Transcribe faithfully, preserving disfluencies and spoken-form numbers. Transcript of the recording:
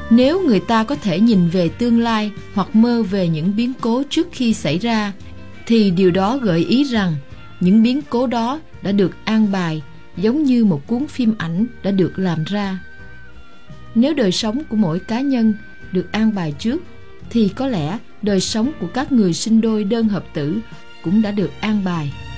Nếu người ta có thể nhìn về tương lai hoặc mơ về những biến cố trước khi xảy ra, thì điều đó gợi ý rằng những biến cố đó đã được an bài, giống như một cuốn phim ảnh đã được làm ra. Nếu đời sống của mỗi cá nhân được an bài trước, thì có lẽ đời sống của các người sinh đôi đơn hợp tử cũng đã được an bài.